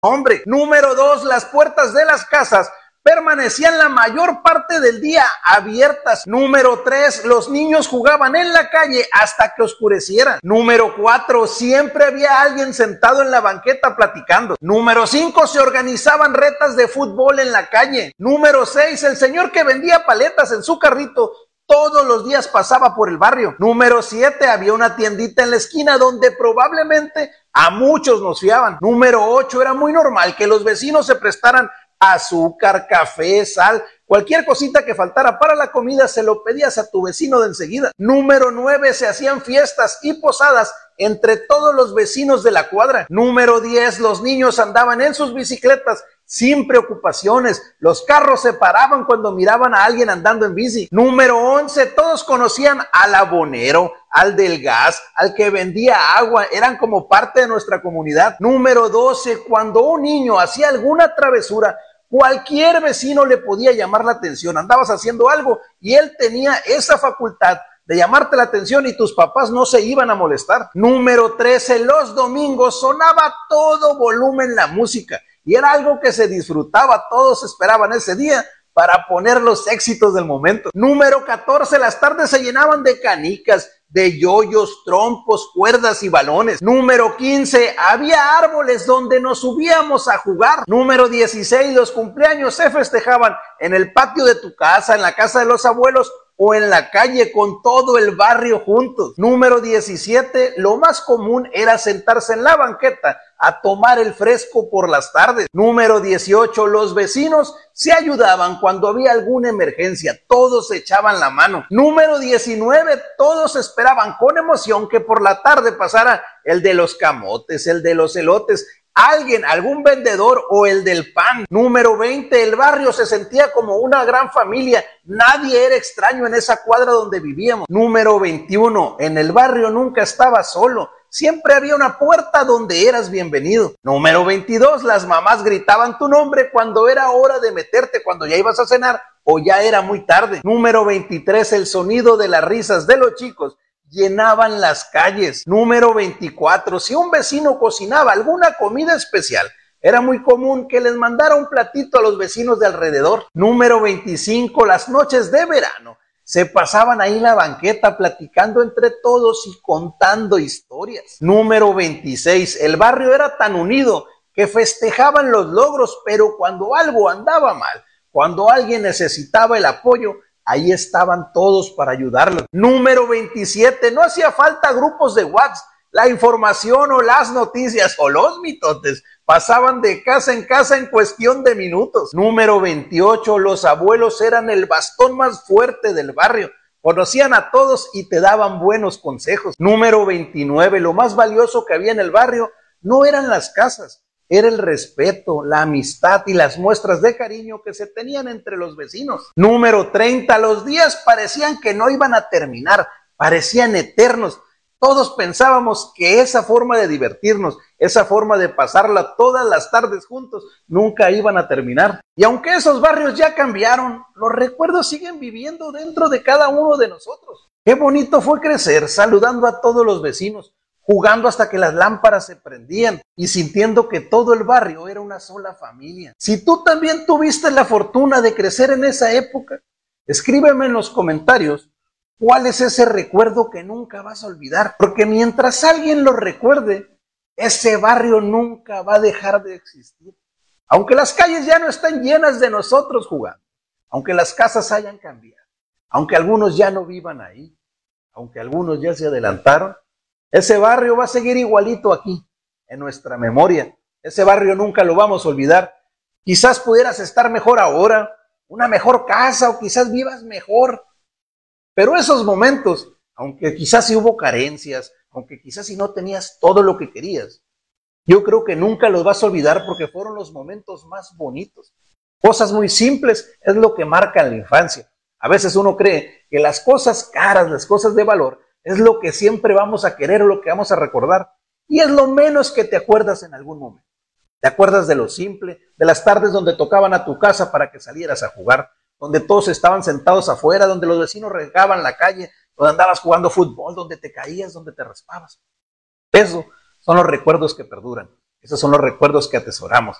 Hombre, número 2, las puertas de las casas permanecían la mayor parte del día abiertas. Número 3, los niños jugaban en la calle hasta que oscureciera. Número 4, siempre había alguien sentado en la banqueta platicando. Número 5, se organizaban retas de fútbol en la calle. Número 6, el señor que vendía paletas en su carrito todos los días pasaba por el barrio. Número 7, había una tiendita en la esquina donde probablemente a muchos nos fiaban. Número 8, era muy normal que los vecinos se prestaran azúcar, café, sal, cualquier cosita que faltara para la comida se lo pedías a tu vecino de enseguida. Número 9, se hacían fiestas y posadas entre todos los vecinos de la cuadra. Número 10, los niños andaban en sus bicicletas sin preocupaciones. Los carros se paraban cuando miraban a alguien andando en bici. Número 11, todos conocían al abonero, al del gas, al que vendía agua, eran como parte de nuestra comunidad. Número 12, cuando un niño hacía alguna travesura, cualquier vecino le podía llamar la atención. Andabas haciendo algo y él tenía esa facultad de llamarte la atención y tus papás no se iban a molestar. Número 13, los domingos sonaba a todo volumen la música y era algo que se disfrutaba, todos esperaban ese día para poner los éxitos del momento. Número 14, las tardes se llenaban de canicas, de yoyos, trompos, cuerdas y balones. Número 15, había árboles donde nos subíamos a jugar. Número 16, los cumpleaños se festejaban en el patio de tu casa, en la casa de los abuelos o en la calle con todo el barrio juntos. Número 17, lo más común era sentarse en la banqueta a tomar el fresco por las tardes. Número 18, los vecinos se ayudaban cuando había alguna emergencia, todos se echaban la mano. Número 19, todos esperaban con emoción que por la tarde pasara el de los camotes, el de los elotes, alguien, algún vendedor o el del pan. Número 20, el barrio se sentía como una gran familia, nadie era extraño en esa cuadra donde vivíamos. Número 21, en el barrio nunca estaba solo, siempre había una puerta donde eras bienvenido. Número 22, las mamás gritaban tu nombre cuando era hora de meterte, cuando ya ibas a cenar o ya era muy tarde. Número 23, el sonido de las risas de los chicos llenaban las calles. Número 24, si un vecino cocinaba alguna comida especial, era muy común que les mandara un platito a los vecinos de alrededor. Número 25, las noches de verano se pasaban ahí en la banqueta platicando entre todos y contando historias. Número 26, el barrio era tan unido que festejaban los logros, pero cuando algo andaba mal, cuando alguien necesitaba el apoyo, ahí estaban todos para ayudarlos. Número 27, no hacía falta grupos de WhatsApp, la información o las noticias o los mitotes pasaban de casa en cuestión de minutos. Número 28, los abuelos eran el bastón más fuerte del barrio, conocían a todos y te daban buenos consejos. Número 29, lo más valioso que había en el barrio no eran las casas, era el respeto, la amistad y las muestras de cariño que se tenían entre los vecinos. Número 30, los días parecían que no iban a terminar, parecían eternos. Todos pensábamos que esa forma de divertirnos, esa forma de pasarla todas las tardes juntos, nunca iban a terminar. Y aunque esos barrios ya cambiaron, los recuerdos siguen viviendo dentro de cada uno de nosotros. Qué bonito fue crecer saludando a todos los vecinos, jugando hasta que las lámparas se prendían y sintiendo que todo el barrio era una sola familia. Si tú también tuviste la fortuna de crecer en esa época, escríbeme en los comentarios cuál es ese recuerdo que nunca vas a olvidar, porque mientras alguien lo recuerde, ese barrio nunca va a dejar de existir. Aunque las calles ya no están llenas de nosotros jugando, aunque las casas hayan cambiado, aunque algunos ya no vivan ahí, aunque algunos ya se adelantaron, ese barrio va a seguir igualito aquí, en nuestra memoria. Ese barrio nunca lo vamos a olvidar. Quizás pudieras estar mejor ahora, una mejor casa, o quizás vivas mejor. Pero esos momentos, aunque quizás sí hubo carencias, aunque quizás sí no tenías todo lo que querías, yo creo que nunca los vas a olvidar porque fueron los momentos más bonitos. Cosas muy simples es lo que marca la infancia. A veces uno cree que las cosas caras, las cosas de valor, es lo que siempre vamos a querer o lo que vamos a recordar. Y es lo menos que te acuerdas en algún momento. Te acuerdas de lo simple, de las tardes donde tocaban a tu casa para que salieras a jugar, donde todos estaban sentados afuera, donde los vecinos regaban la calle, donde andabas jugando fútbol, donde te caías, donde te raspabas. Eso son los recuerdos que perduran. Esos son los recuerdos que atesoramos.